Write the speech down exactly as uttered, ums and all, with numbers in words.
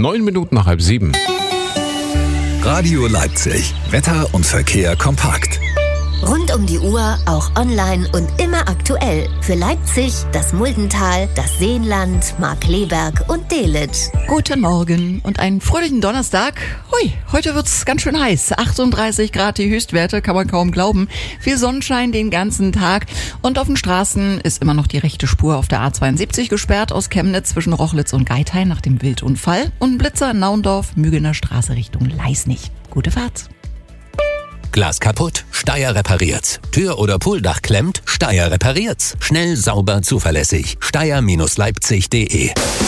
Neun Minuten nach halb sieben. Radio Leipzig. Wetter und Verkehr kompakt. Rund um die Uhr, auch online und immer aktuell. Für Leipzig, das Muldental, das Seenland, Markkleeberg und Delitzsch. Guten Morgen und einen fröhlichen Donnerstag. Hui, heute wird's ganz schön heiß. achtunddreißig Grad die Höchstwerte, kann man kaum glauben. Viel Sonnenschein den ganzen Tag. Und auf den Straßen ist immer noch die rechte Spur auf der A zweiundsiebzig gesperrt aus Chemnitz zwischen Rochlitz und Geithain nach dem Wildunfall. Und ein Blitzer in Naundorf, Mügener Straße Richtung Leisnig. Gute Fahrt. Glas kaputt? Steyr repariert's. Tür oder Pooldach klemmt? Steyr repariert's. Schnell, sauber, zuverlässig. Steyr Leipzig punkt de